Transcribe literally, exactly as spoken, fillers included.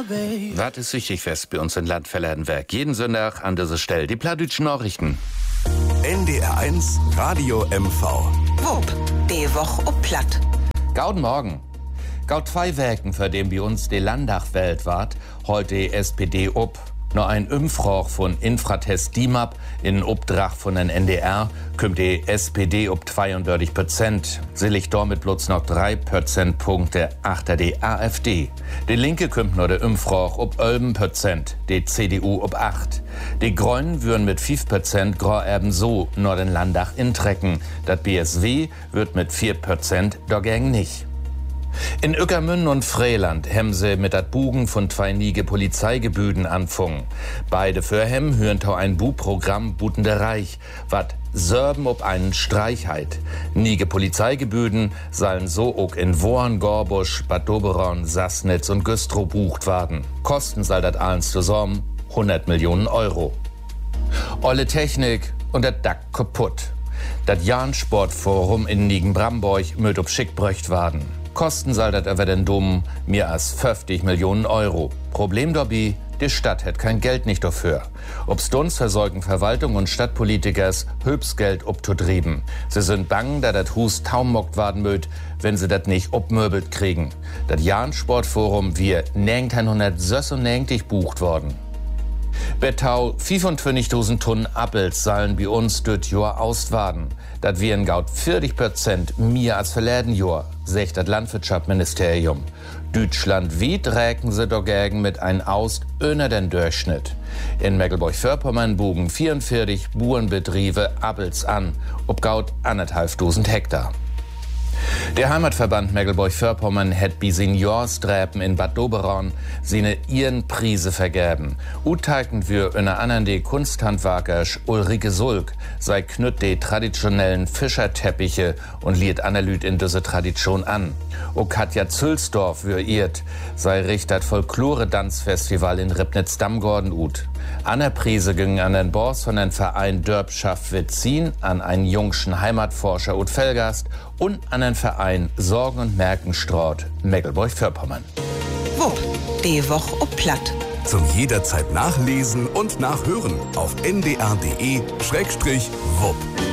Was ist wichtig fest bei uns in Landverladenwerk? Jeden Sonntag an dieser Stelle die plattdütschen Nachrichten. N D R eins Radio M V. Wupp, die Woche ob Platt. Gauden Morgen. Gaut zwei Werken, für den bei uns die Landtag wählt ward, heute die S P D ob. Nur ein Umfrage von Infratest D I M A P in Obdrach von den N D R kommt die S P D ob zweiunddreißig Prozent. Sie liegt damit bloß noch drei Prozentpunkte achter die A f D. Die Linke kommt nur der Umfrage ob elf Prozent, die C D U ob acht. Die Grünen würden mit fünf Prozent grau ebenso nur den Landtag intrecken. Das B S W wird mit vier Prozent dagegen nicht. In Ueckermünde und Vreeland haben sie mit dat Bugen von zwei niege Polizeigebüden anfangen. Beide Firmen hören tau ein Bu-Programm Butende Reich, wat Sörben ob einen Streich heit. Niege Polizeigebüden sollen so auch in Worn, Gorbusch, Bad Doberan, Sassnitz und Güstrow bucht werden. Kosten soll dat alles zusammen hundert Millionen Euro. Olle Technik und dat Dack kaputt. Dat Jahn-Sportforum in Nigen-Bramborg möt ob schick bröcht werden. Kosten soll das aber den Dumm mehr als fünfzig Millionen Euro. Problem dabei, die Stadt hat kein Geld nicht dafür. Ob's uns versorgen Verwaltung und Stadtpolitikers höchst Geld obzutrieben. Sie sind bang, da das Hus taumockt werden möt, wenn sie das nicht obmöbelt kriegen. Das Jahn-Sportforum wir neunzehnhundertsechsundneunzig bucht worden. Bettau fünfundzwanzigtausend Tonnen Appels sollen bei uns dort Jahr auswaden. Das wären gaut vierzig Prozent mehr als verleden Jahr, sagt das Landwirtschaftsministerium. Deutschland weit räken sie dagegen mit ein Aust öner den Durchschnitt. In Mecklenburg-Vorpommern bugen vierundvierzig Bauernbetriebe Appels an, ob gaut anderthalbtausend Hektar. Der Heimatverband Mecklenburg-Vorpommern hat bei Seniorssträpen in Bad Doberan seine ihren Prise vergeben. Utteilten wir unter anderem die Kunsthandwerkers Ulrike Sulk, sei knütt die traditionellen Fischerteppiche und liet Analyt in diese Tradition an. O Katja Zülsdorf wir ihrt, sei richtet Folklore-Danzfestival in Ribnitz-Dammgorden ut. Anna Prise ging an den Boss von den Verein Dörbschaft Witzin, an einen jungschen Heimatforscher ut Felgast und an den Verein Sorgen und Merkenstraut Mecklenburg-Vorpommern. Wupp, die Woche ob Platt. Zum jederzeit nachlesen und nachhören auf n d r punkt d e slash wupp.